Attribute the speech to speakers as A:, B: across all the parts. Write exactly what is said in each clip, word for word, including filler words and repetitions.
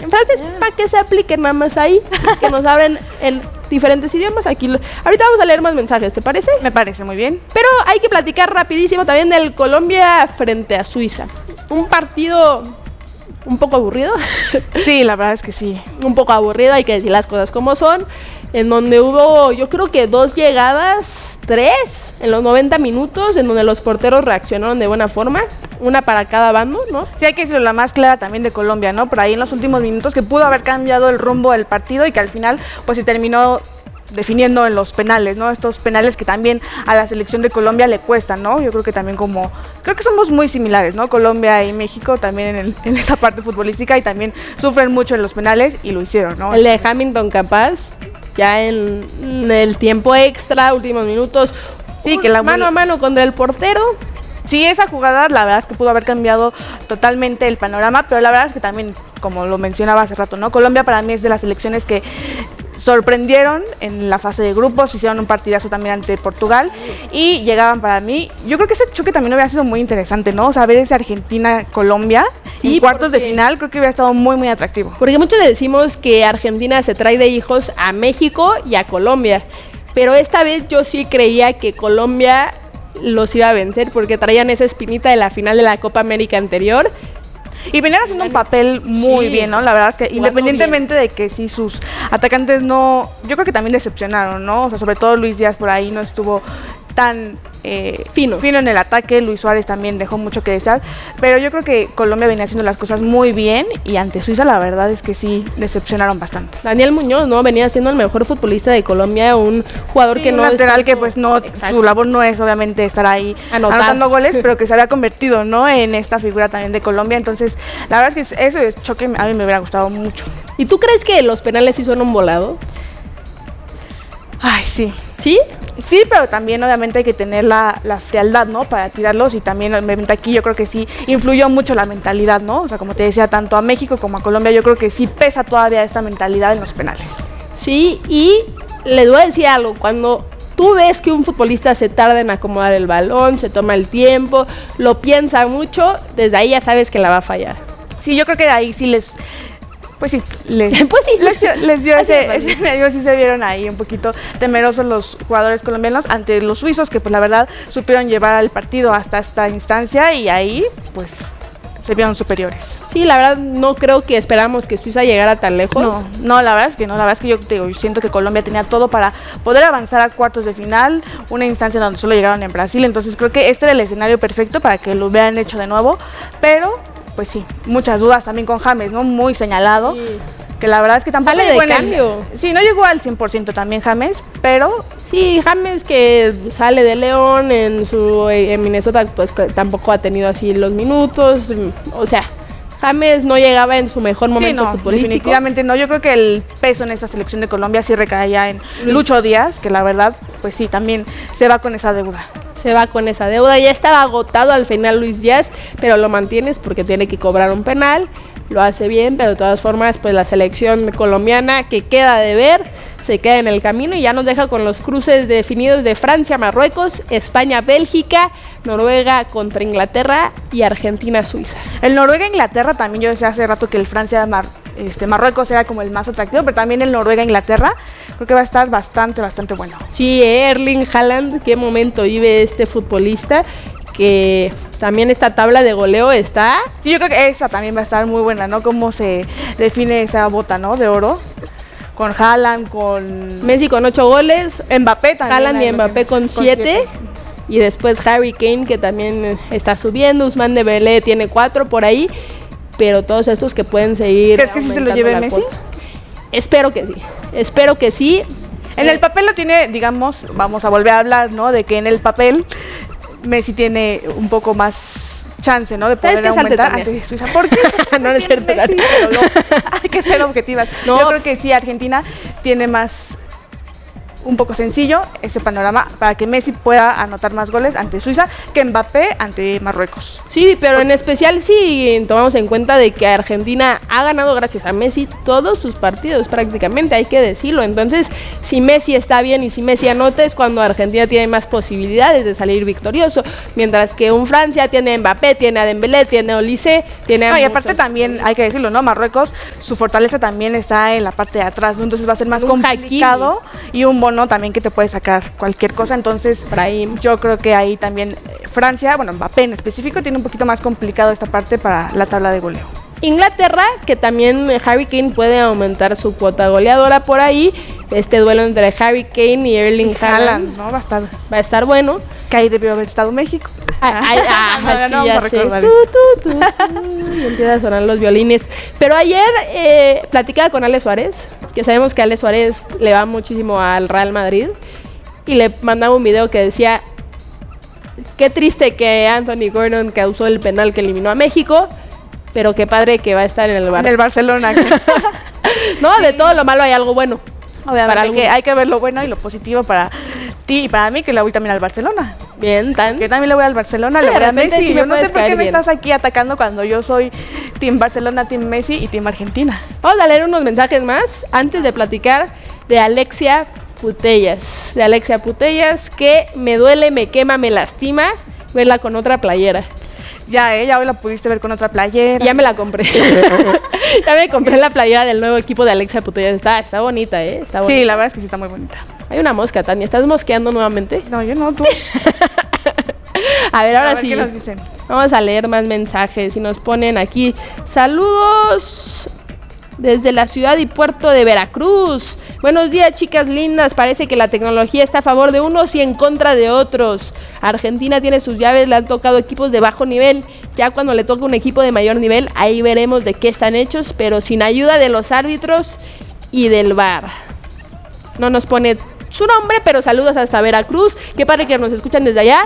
A: En francés, para que se apliquen nada más ahí, que nos abren en diferentes idiomas. Aquí lo, ahorita vamos a leer más mensajes, ¿te parece?
B: Me parece muy bien.
A: Pero hay que platicar rapidísimo también del Colombia frente a Suiza. Un partido un poco aburrido.
B: Sí, la verdad es que sí.
A: Un poco aburrido, hay que decir las cosas como son. En donde hubo, yo creo que dos llegadas, tres, en los noventa minutos, en donde los porteros reaccionaron de buena forma, una para cada bando, ¿no?
B: Sí, hay que decirlo, la más clara también de Colombia, ¿no? Por ahí en los últimos minutos que pudo haber cambiado el rumbo del partido y que al final pues se terminó definiendo en los penales, ¿no? Estos penales que también a la selección de Colombia le cuestan, ¿no? Yo creo que también como, creo que somos muy similares, ¿no? Colombia y México también en, el, en esa parte futbolística y también sufren mucho en los penales y lo hicieron, ¿no?
A: El de Hamilton capaz, ya en, en el tiempo extra, últimos minutos,
B: sí, que la
A: mano a mano contra el portero.
B: Sí, esa jugada la verdad es que pudo haber cambiado totalmente el panorama, pero la verdad es que también, como lo mencionaba hace rato, ¿no? Colombia para mí es de las selecciones que sorprendieron en la fase de grupos, hicieron un partidazo también ante Portugal y llegaban para mí, yo creo que ese choque también hubiera sido muy interesante, ¿no? O sea, ver ese Argentina-Colombia sí, en cuartos de final, creo que hubiera estado muy, muy atractivo.
A: Porque muchos decimos que Argentina se trae de hijos a México y a Colombia, pero esta vez yo sí creía que Colombia los iba a vencer porque traían esa espinita de la final de la Copa América anterior.
B: Y venían haciendo un papel muy sí, bien, ¿no? La verdad es que independientemente bien. de que sí sus atacantes no, yo creo que también decepcionaron, ¿no? O sea, sobre todo Luis Díaz por ahí no estuvo tan eh, fino. fino en el ataque, Luis Suárez también dejó mucho que desear, pero yo creo que Colombia venía haciendo las cosas muy bien y ante Suiza la verdad es que sí decepcionaron bastante.
A: Daniel Muñoz, ¿no? Venía siendo el mejor futbolista de Colombia, un jugador sí, que
B: un
A: no...
B: lateral es que pues no, exacto. Su labor no es obviamente estar ahí Anotar. anotando goles, pero que se había convertido, ¿no? En esta figura también de Colombia, entonces la verdad es que ese choque a mí me hubiera gustado mucho.
A: ¿Y tú crees que los penales sí son un volado?
B: Ay, sí.
A: ¿Sí?
B: Sí, pero también obviamente hay que tener la, la frialdad, ¿no? Para tirarlos y también obviamente aquí yo creo que sí influyó mucho la mentalidad, ¿no? O sea, como te decía, tanto a México como a Colombia yo creo que sí pesa todavía esta mentalidad en los penales.
A: Sí, y les voy a decir algo, cuando tú ves que un futbolista se tarda en acomodar el balón, se toma el tiempo, lo piensa mucho, desde ahí ya sabes que la va a fallar.
B: Sí, yo creo que de ahí sí les... Pues sí, les,
A: pues sí.
B: les, les dio ese, ese medio, sí se vieron ahí un poquito temerosos los jugadores colombianos ante los suizos, que pues la verdad supieron llevar al partido hasta esta instancia y ahí pues se vieron superiores.
A: Sí, la verdad no creo que esperamos que Suiza llegara tan lejos.
B: No, no, la verdad es que no, la verdad es que yo, te digo, yo siento que Colombia tenía todo para poder avanzar a cuartos de final, una instancia donde solo llegaron en Brasil, entonces creo que este era el escenario perfecto para que lo hubieran hecho de nuevo, pero... Pues sí, muchas dudas también con James, ¿no? Muy señalado, sí. Que la verdad es que tampoco
A: sale de cambio.
B: El, sí, no llegó al cien por ciento también James, pero...
A: Sí, James que sale de León en su en Minnesota, pues tampoco ha tenido así los minutos, o sea... James no llegaba en su mejor momento sí, no, futbolístico.
B: Definitivamente no, yo creo que el peso en esa selección de Colombia sí recaía en Luis. Lucho Díaz, que la verdad, pues sí, también se va con esa deuda.
A: Se va con esa deuda, ya estaba agotado al final Luis Díaz, pero lo mantienes porque tiene que cobrar un penal, lo hace bien, pero de todas formas, pues la selección colombiana que queda de ver, se queda en el camino y ya nos deja con los cruces definidos de Francia, Marruecos, España, Bélgica, Noruega contra Inglaterra y Argentina, Suiza.
B: El Noruega-Inglaterra también yo decía hace rato que el Francia-Mar Este, Marruecos era como el más atractivo, pero también el Noruega-Inglaterra creo que va a estar bastante, bastante bueno.
A: Sí, Erling Haaland, qué momento vive este futbolista, que también esta tabla de goleo está...
B: Sí, yo creo que esa también va a estar muy buena, ¿no? Cómo se define esa bota, ¿no? De oro. Con Haaland, con...
A: Messi con ocho goles.
B: Mbappé también.
A: Haaland y Mbappé con siete. Y después Harry Kane, que también está subiendo. Ousmane Dembélé tiene cuatro por ahí. Pero todos estos que pueden seguir.
B: ¿Crees que sí se lo lleve Messi?
A: Cuota. Espero que sí. Espero que sí.
B: En eh, el papel lo tiene, digamos, vamos a volver a hablar, ¿no? De que en el papel Messi tiene un poco más chance, ¿no? De poder aumentar ante Suiza. ¿Por qué?
A: No, no es cierto.
B: Messi, pero no, hay que ser objetivas. No. Yo creo que sí, Argentina tiene más un poco sencillo ese panorama para que Messi pueda anotar más goles ante Suiza que Mbappé ante Marruecos.
A: Sí, pero en especial si tomamos en cuenta de que Argentina ha ganado gracias a Messi todos sus partidos prácticamente, hay que decirlo. Entonces, si Messi está bien y si Messi anota es cuando Argentina tiene más posibilidades de salir victorioso, mientras que un Francia tiene a Mbappé, tiene a Dembélé, tiene a Olise, tiene a...
B: No, y aparte también hay que decirlo, ¿no? Marruecos, su fortaleza también está en la parte de atrás, ¿no? Entonces va a ser más
A: un
B: complicado
A: Hakimi.
B: Y un Bono también que te puede sacar cualquier cosa. Entonces,
A: Brahim.
B: yo creo que ahí también eh, Francia, bueno, Mbappé en específico, tiene un poquito más complicado esta parte para la tabla de goleo.
A: Inglaterra, que también Harry Kane puede aumentar su cuota goleadora por ahí. Este duelo entre Harry Kane y Erling Haaland,
B: ¿no? Va a estar,
A: va a estar bueno.
B: Que ahí debió haber estado México.
A: Ah, ay, ah,
B: no, no,
A: sí,
B: no,
A: ya
B: vamos a
A: sé.
B: recordar
A: Tú,
B: eso.
A: tú, tú, tú, y empiezan a sonar los violines. Pero ayer eh, platicaba con Ale Suárez, que sabemos que Ale Suárez le va muchísimo al Real Madrid, y le mandaba un video que decía: qué triste que Anthony Gordon causó el penal que eliminó a México, pero qué padre que va a estar en el Barça.
B: En el Barcelona.
A: No, de todo lo malo hay algo bueno.
B: Obviamente
A: Para
B: hay que, hay que ver lo bueno y lo positivo para ti y para mí, que le voy también al Barcelona.
A: Bien, tan.
B: Que también le voy al Barcelona,
A: Sí,
B: le voy
A: de
B: a
A: repente
B: Messi.
A: sí me
B: Yo no sé
A: puedes
B: por qué
A: caer
B: me
A: bien.
B: estás aquí atacando cuando yo soy Team Barcelona, Team Messi y Team Argentina.
A: Vamos a leer unos mensajes más antes de platicar de Alexia Putellas. De Alexia Putellas, que me duele, me quema, me lastima verla con otra playera.
B: Ya, ¿eh? Ya hoy la pudiste ver con otra playera.
A: Ya me la compré. Ya me compré la playera del nuevo equipo de Alexia Putellas. Está, está bonita, ¿eh? Está bonita.
B: Sí, la verdad es que sí está muy bonita.
A: Hay una mosca, Tania. ¿Estás mosqueando nuevamente?
B: No, yo no, tú.
A: A ver, ahora
B: A ver
A: sí.
B: qué nos dicen.
A: Vamos a leer más mensajes y nos ponen aquí. Saludos desde la ciudad y puerto de Veracruz. Buenos días, chicas lindas. Parece que la tecnología está a favor de unos y en contra de otros. Argentina tiene sus llaves, le han tocado equipos de bajo nivel. Ya cuando le toca un equipo de mayor nivel, ahí veremos de qué están hechos, pero sin ayuda de los árbitros y del V A R. No nos pone su nombre, pero saludos hasta Veracruz. Qué padre que nos escuchan desde allá.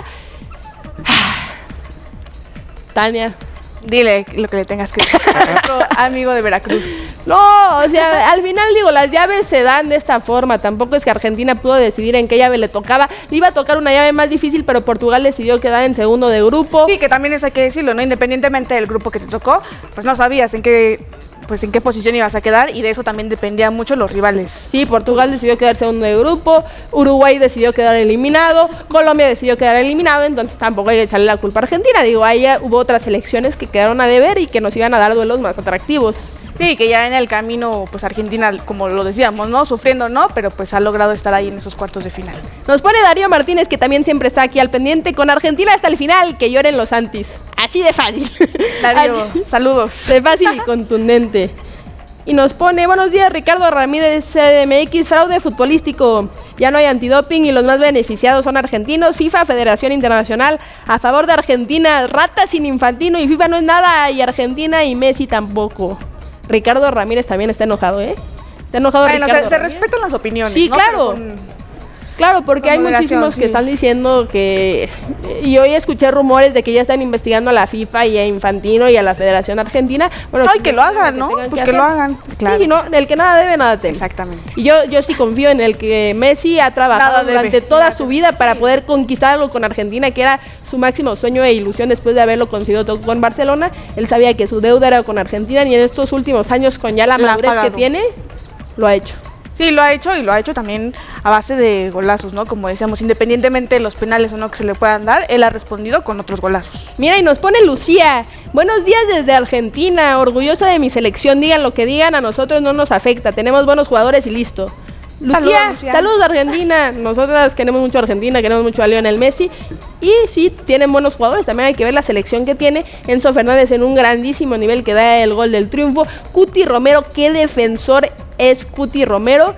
A: Tania.
B: Dile lo que le tengas que decir a nuestro amigo de Veracruz.
A: No, o sea, al final digo, las llaves se dan de esta forma. Tampoco es que Argentina pudo decidir en qué llave le tocaba. Le iba a tocar una llave más difícil, pero Portugal decidió quedar en segundo de grupo.
B: Sí, que también eso hay que decirlo, ¿no? Independientemente del grupo que te tocó, pues no sabías en qué, pues en qué posición ibas a quedar, y de eso también dependían mucho los rivales.
A: Sí, Portugal decidió quedar segundo de grupo, Uruguay decidió quedar eliminado, Colombia decidió quedar eliminado, entonces tampoco hay que echarle la culpa a Argentina. Digo, ahí hubo otras selecciones que quedaron a deber y que nos iban a dar duelos más atractivos.
B: Sí, que ya en el camino, pues Argentina, como lo decíamos, ¿no? Sufriendo, ¿no? Pero pues ha logrado estar ahí en esos cuartos de final.
A: Nos pone Darío Martínez, que también siempre está aquí al pendiente, con Argentina hasta el final, que lloren los antis. Así de fácil.
B: Darío,
A: Así
B: saludos.
A: de fácil y contundente. Y nos pone: buenos días, Ricardo Ramírez, C D M X, fraude futbolístico. Ya no hay antidoping y los más beneficiados son argentinos. FIFA, Federación Internacional, a favor de Argentina. Rata sin Infantino, y FIFA no es nada, y Argentina y Messi tampoco. Ricardo Ramírez también está enojado, ¿eh? Está enojado
B: Bueno,
A: Ricardo
B: se, se
A: Ramírez.
B: respetan las opiniones,
A: Sí,
B: ¿no?
A: claro.
B: Pero con-
A: Claro, porque
B: Con
A: hay
B: moderación,
A: muchísimos
B: sí.
A: que están diciendo que... Y hoy escuché rumores de que ya están investigando a la FIFA y a Infantino y a la Federación Argentina. Bueno,
B: Ay, que lo hagan, ¿no?
A: tengan
B: Pues
A: que
B: que lo
A: hacer.
B: hagan, claro.
A: Sí, no, el que nada debe, nada teme.
B: Exactamente.
A: Y yo, yo sí confío en el que Messi ha trabajado
B: Nada debe,
A: durante toda
B: nada
A: su
B: debe.
A: vida para
B: Sí.
A: poder conquistar algo con Argentina, que era su máximo sueño e ilusión después de haberlo conseguido todo con Barcelona. Él sabía que su deuda era con Argentina, y en estos últimos años, con ya la
B: La ha
A: madurez que
B: pagado.
A: tiene, lo ha hecho.
B: Sí, lo ha hecho, y lo ha hecho también a base de golazos, ¿no? Como decíamos, independientemente de los penales o no que se le puedan dar, él ha respondido con otros golazos.
A: Mira, y nos pone Lucía: buenos días desde Argentina, orgullosa de mi selección, digan lo que digan, a nosotros no nos afecta, tenemos buenos jugadores y listo. Lucía,
B: Saludos, Lucía.
A: saludos Argentina. Nosotras queremos mucho a Argentina, queremos mucho a Lionel Messi, y sí, tienen buenos jugadores. También hay que ver la selección que tiene. Enzo Fernández en un grandísimo nivel, que da el gol del triunfo. Cuti Romero, qué defensor es Cuti Romero.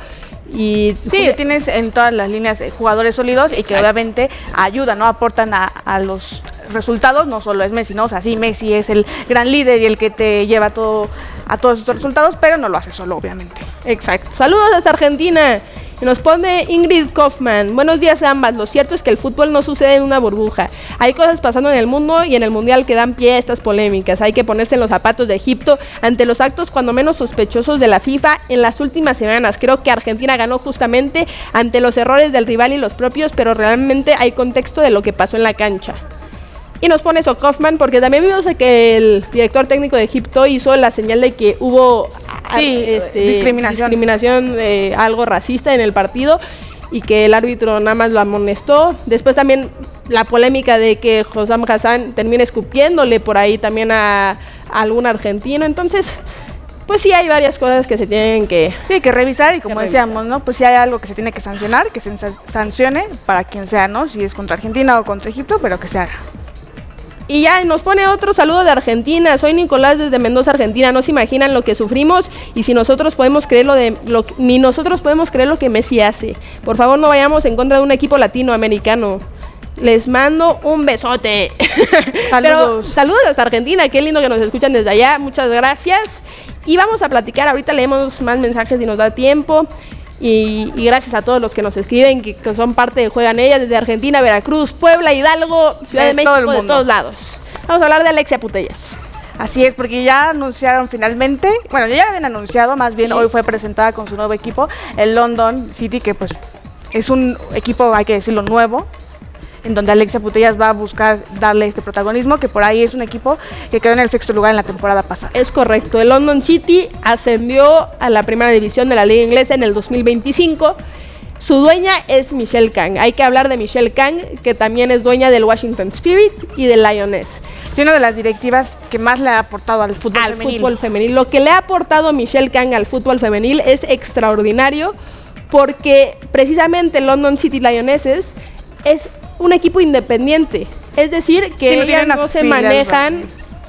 A: Y
B: Sí, tienes en todas las líneas eh, jugadores sólidos y que
A: Exacto.
B: obviamente ayudan, ¿no? Aportan a, a los resultados. No solo es Messi, ¿no? O sea, sí, Messi es el gran líder y el que te lleva todo, a todos estos resultados, pero no lo hace solo, obviamente.
A: Exacto. Saludos hasta Argentina. Y nos pone Ingrid Kaufman, buenos días a ambas, lo cierto es que el fútbol no sucede en una burbuja, hay cosas pasando en el mundo y en el mundial que dan pie a estas polémicas, hay que ponerse en los zapatos de Egipto ante los actos cuando menos sospechosos de la FIFA en las últimas semanas. Creo que Argentina ganó justamente ante los errores del rival y los propios, pero realmente hay contexto de lo que pasó en la cancha. Y nos pone eso Kaufman porque también vimos que el director técnico de Egipto hizo la señal de que hubo
B: sí,
A: este,
B: discriminación,
A: discriminación eh, algo racista en el partido y que el árbitro nada más lo amonestó. Después también la polémica de que Hossam Hassan termina escupiéndole por ahí también a, a algún argentino. Entonces, pues sí hay varias cosas que se tienen que...
B: Sí, que revisar y como
A: que
B: decíamos,
A: revisar.
B: ¿no? Pues si hay algo que se tiene que sancionar, que se sancione para quien sea, ¿no? Si es contra Argentina o contra Egipto, pero que se haga.
A: Y ya nos pone otro saludo de Argentina. Soy Nicolás desde Mendoza, Argentina. No se imaginan lo que sufrimos y si nosotros podemos creer lo de lo, ni nosotros podemos creer lo que Messi hace. Por favor, no vayamos en contra de un equipo latinoamericano. Les mando un besote.
B: Saludos.
A: Pero, saludos hasta Argentina. Qué lindo que nos escuchan desde allá. Muchas gracias. Y vamos a platicar. Ahorita leemos más mensajes si nos da tiempo. Y, y gracias a todos los que nos escriben, que, que son parte de Juegan Ellas, desde Argentina, Veracruz, Puebla, Hidalgo, Ciudad de, de México, todo de todos lados. Vamos a hablar de Alexia Putellas.
B: Así es, porque ya anunciaron finalmente, bueno, ya habían anunciado, más bien sí. Hoy fue presentada con su nuevo equipo, el London City, que pues es un equipo, hay que decirlo, nuevo, en donde Alexia Putellas va a buscar darle este protagonismo, que por ahí es un equipo que quedó en el sexto lugar en la temporada pasada.
A: Es correcto, el London City ascendió a la primera división de la Liga Inglesa en el dos mil veinticinco. Su dueña es Michelle Kang. Hay que hablar de Michelle Kang, que también es dueña del Washington Spirit y del Lioness.
B: Sí, una de las directivas que más le ha aportado al fútbol
A: al
B: femenil.
A: fútbol femenil. Lo que le ha aportado Michelle Kang al fútbol femenil es extraordinario, porque precisamente London City Lionesses es un equipo independiente, es decir, que sí, ellas no se manejan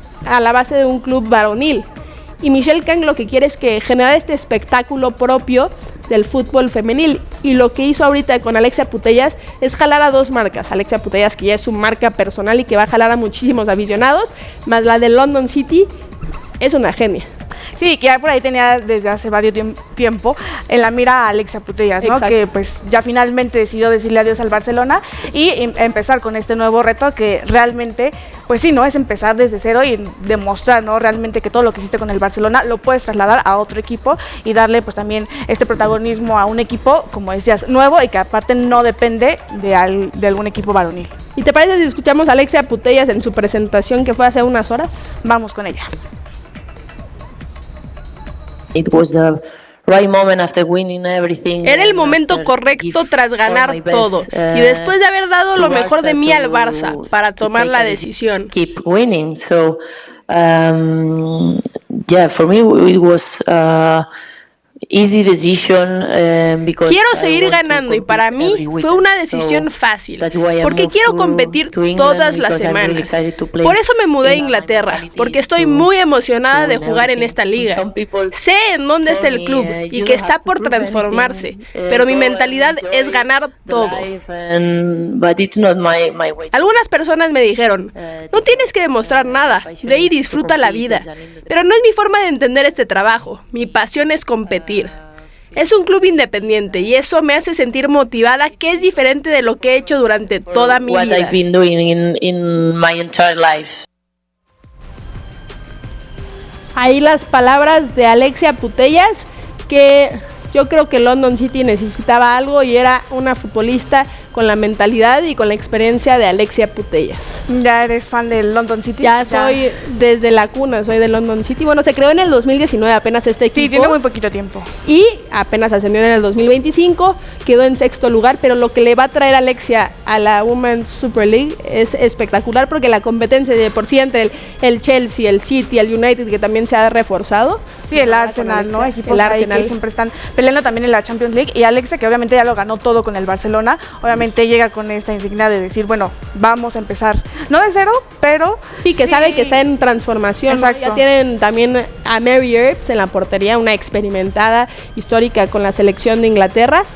A: a la base de un club varonil. Y Michelle Kang lo que quiere es que generar este espectáculo propio del fútbol femenil. Y lo que hizo ahorita con Alexia Putellas es jalar a dos marcas. Alexia Putellas, que ya es su marca personal y que va a jalar a muchísimos aficionados, más la de London City, es una genia.
B: Sí, que ya por ahí tenía desde hace varios tiempo en la mira a Alexia Putellas, ¿no? Exacto. Que pues ya finalmente decidió decirle adiós al Barcelona y em empezar con este nuevo reto que realmente, pues sí, ¿no? Es empezar desde cero y demostrar, ¿no? Realmente que todo lo que hiciste con el Barcelona lo puedes trasladar a otro equipo y darle pues también este protagonismo a un equipo, como decías, nuevo y que aparte no depende de, al, de algún equipo varonil.
A: ¿Y te parece si escuchamos a Alexia Putellas en su presentación que fue hace unas horas?
B: Vamos con ella.
C: It was the right moment after winning everything.
D: Era el momento correcto tras ganar todo y después de haber dado lo mejor de mí al Barça para tomar la decisión.
C: Keep winning. So, um, yeah, for me it was uh, easy decision, um, because
D: quiero seguir ganando y para mí fue una decisión fácil porque quiero competir todas las semanas. Por eso me mudé a Inglaterra, porque estoy muy emocionada de jugar en esta liga. Sé en dónde está el club y que está por transformarse, pero mi mentalidad es ganar todo. Algunas personas me dijeron, no tienes que demostrar nada, ve y disfruta la vida. Pero no es mi forma de entender este trabajo, mi pasión es competir. Es un club independiente y eso me hace sentir motivada, que es diferente de lo que he hecho durante toda mi vida.
A: Ahí las palabras de Alexia Putellas, que yo creo que London City necesitaba algo y era una futbolista con la mentalidad y con la experiencia de Alexia Putellas.
B: ¿Ya eres fan del London City?
A: Ya, ya soy desde la cuna, soy del London City. Bueno, se creó en el dos mil diecinueve apenas este equipo.
B: Sí, tiene muy poquito tiempo.
A: Y apenas ascendió en el dos mil veinticinco, quedó en sexto lugar, pero lo que le va a traer Alexia a la Women's Super League es espectacular porque la competencia de por sí entre el, el Chelsea, el City, el United, que también se ha reforzado.
B: Sí, el Arsenal, ¿no? Equipos el Arsenal que siempre están peleando también en la Champions League. Y Alexia, que obviamente ya lo ganó todo con el Barcelona, obviamente llega con esta insignia de decir, bueno, vamos a empezar, no de cero, pero...
A: Sí, que sí sabe que está en transformación, ¿no? Ya tienen también a Mary Earps en la portería, una experimentada histórica con la selección de Inglaterra.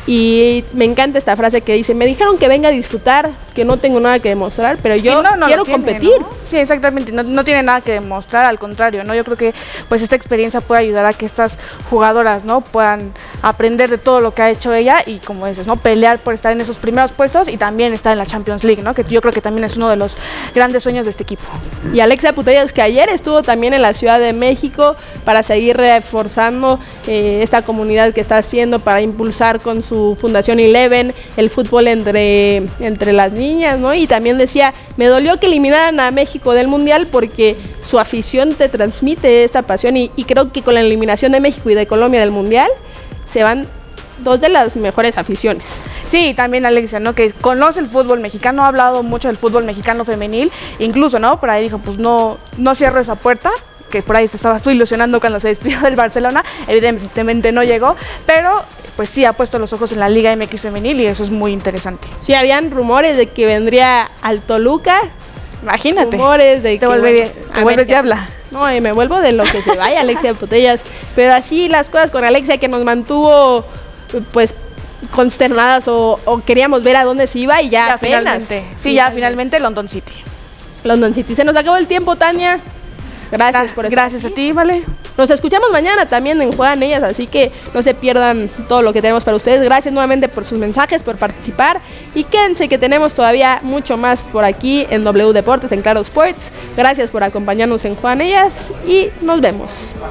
A: Y me encanta esta frase que dice, me dijeron que venga a disfrutar, que no tengo nada que demostrar, pero yo
B: no, no
A: quiero
B: tiene,
A: competir.
B: ¿no? Sí, exactamente, no, no tiene nada que demostrar, al contrario, ¿no? Yo creo que pues esta experiencia puede ayudar a que estas jugadoras, ¿no? Puedan aprender de todo lo que ha hecho ella y, como dices, ¿no? Pelear por estar en esos primeros puestos y también estar en la Champions League, ¿no? Que yo creo que también es uno de los grandes sueños de este equipo.
A: Y Alexia Putellas, que ayer estuvo también en la Ciudad de México para seguir reforzando eh, esta comunidad que está haciendo para impulsar con su Fundación Eleven el fútbol entre, entre las niñas, ¿no? Y también decía, me dolió que eliminaran a México del Mundial porque su afición te transmite esta pasión y, y creo que con la eliminación de México y de Colombia del Mundial se van dos de las mejores aficiones.
B: Sí, también Alexia, ¿no? Que conoce el fútbol mexicano, ha hablado mucho del fútbol mexicano femenil, incluso, ¿no? Por ahí dijo, pues no, no cierro esa puerta, que por ahí te estabas tú ilusionando cuando se despidió del Barcelona, evidentemente no llegó, pero pues sí ha puesto los ojos en la Liga M X femenil y eso es muy interesante.
A: Sí, habían rumores de que vendría al Toluca.
B: Imagínate.
A: Rumores de
B: te
A: que
B: vuelve,
A: bueno,
B: te vuelves diabla.
A: No, y me vuelvo de lo que se vaya Alexia Putellas. Pero así las cosas con Alexia que nos mantuvo pues consternadas o, o queríamos ver a dónde se iba y ya,
B: ya
A: apenas.
B: Finalmente. Sí, sí, ya finalmente London City.
A: London City. Se nos acabó el tiempo, Tania. Gracias por estar
B: Gracias
A: aquí.
B: a ti, vale.
A: Nos escuchamos mañana también en Juegan Ellas, así que no se pierdan todo lo que tenemos para ustedes. Gracias nuevamente por sus mensajes, por participar y quédense que tenemos todavía mucho más por aquí en W Deportes, en Claro Sports. Gracias por acompañarnos en Juegan Ellas y nos vemos.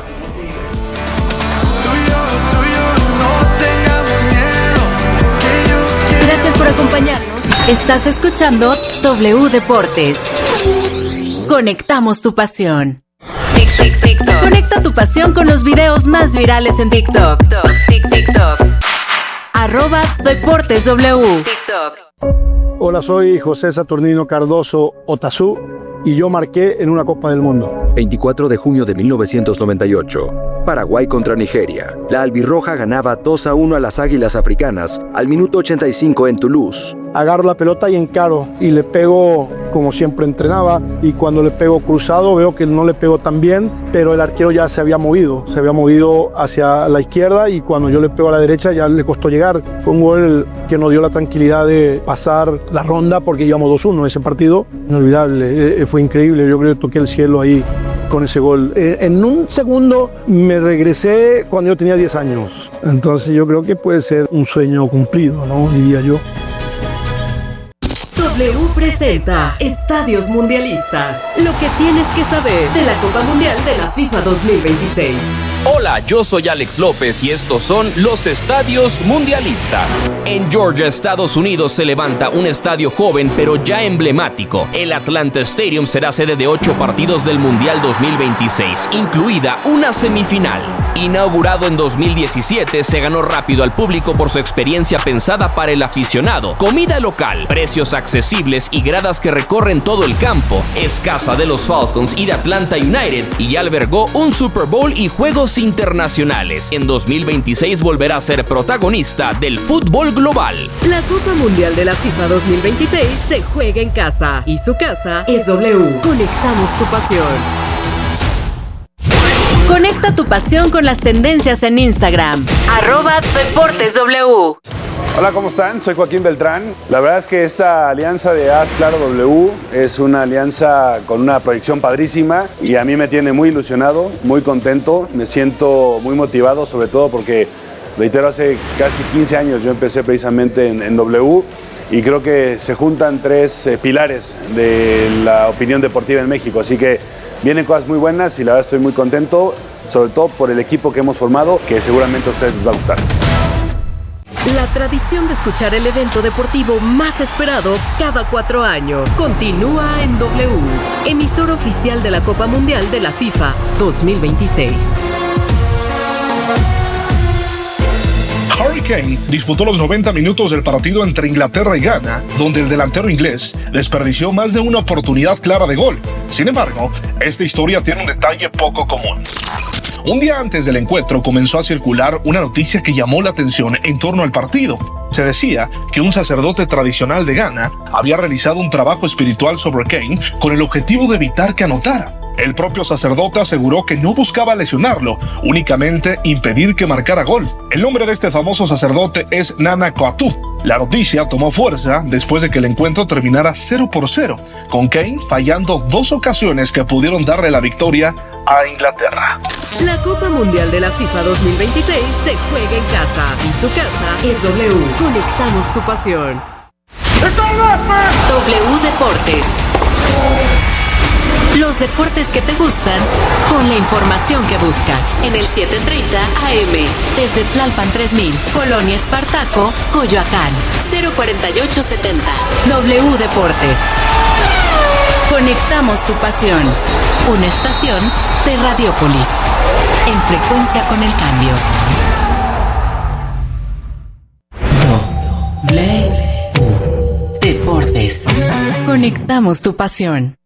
E: Gracias por acompañarnos. Estás escuchando W Deportes. Conectamos tu pasión. Conecta tu pasión con los videos más virales en TikTok. TikTok. Arroba Deportes W. TikTok.
F: Hola, soy José Saturnino Cardoso Otazú y yo marqué en una Copa del Mundo.
G: veinticuatro de junio de mil novecientos noventa y ocho. Paraguay contra Nigeria. La albirroja ganaba dos a uno a las Águilas Africanas al minuto ochenta y cinco en Toulouse.
F: Agarro la pelota y encaro y le pego como siempre entrenaba y cuando le pego cruzado veo que no le pego tan bien, pero el arquero ya se había movido, se había movido hacia la izquierda y cuando yo le pego a la derecha ya le costó llegar. Fue un gol que nos dio la tranquilidad de pasar la ronda porque íbamos dos uno ese partido. Inolvidable, eh, fue increíble, yo creo que toqué el cielo ahí con ese gol. Eh, en un segundo me regresé cuando yo tenía diez años, entonces yo creo que puede ser un sueño cumplido, ¿no? Diría yo.
E: W presenta Estadios Mundialistas. Lo que tienes que saber de la Copa Mundial de la FIFA dos mil veintiséis.
H: Hola, yo soy Alex López y estos son los Estadios Mundialistas. En Georgia, Estados Unidos, se levanta un estadio joven pero ya emblemático. El Atlanta Stadium será sede de ocho partidos del Mundial dos mil veintiséis, incluida una semifinal. Inaugurado en dos mil diecisiete, se ganó rápido al público por su experiencia pensada para el aficionado. Comida local, precios accesibles y gradas que recorren todo el campo. Es casa de los Falcons y de Atlanta United y ya albergó un Super Bowl y juegos internacionales. En dos mil veintiséis volverá a ser protagonista del fútbol global.
E: La Copa Mundial de la FIFA dos mil veintiséis se juega en casa y su casa es W. Conectamos tu pasión. Conecta tu pasión con las tendencias en Instagram. Arroba Deportes W.
I: Hola, ¿cómo están? Soy Joaquín Beltrán. La verdad es que esta alianza de Haz Claro W es una alianza con una proyección padrísima y a mí me tiene muy ilusionado, muy contento, me siento muy motivado, sobre todo porque, reitero, hace casi quince años yo empecé precisamente en, en W y creo que se juntan tres eh, pilares de la opinión deportiva en México, así que vienen cosas muy buenas y la verdad estoy muy contento, sobre todo por el equipo que hemos formado, que seguramente a ustedes les va a gustar.
E: La tradición de escuchar el evento deportivo más esperado cada cuatro años continúa en W, emisora oficial de la Copa Mundial de la FIFA dos mil veintiséis.
J: Harry Kane disputó los noventa minutos del partido entre Inglaterra y Ghana, donde el delantero inglés desperdició más de una oportunidad clara de gol. Sin embargo, esta historia tiene un detalle poco común. Un día antes del encuentro comenzó a circular una noticia que llamó la atención en torno al partido. Se decía que un sacerdote tradicional de Ghana había realizado un trabajo espiritual sobre Kane con el objetivo de evitar que anotara. El propio sacerdote aseguró que no buscaba lesionarlo, únicamente impedir que marcara gol. El nombre de este famoso sacerdote es Nana Coatú. La noticia tomó fuerza después de que el encuentro terminara cero por cero, con Kane fallando dos ocasiones que pudieron darle la victoria a Inglaterra.
E: La Copa Mundial de la FIFA dos mil veintiséis se juega en casa y su casa es W. Conectamos tu pasión.
K: W Deportes. Los deportes que te gustan con la información que buscas. En el setecientos treinta A M. Desde Tlalpan tres mil, Colonia Espartaco, Coyoacán. cero cuarenta y ocho setenta. W Deportes. Conectamos tu pasión. Una estación de Radiopolis. En frecuencia con el cambio. W Deportes. Conectamos tu pasión.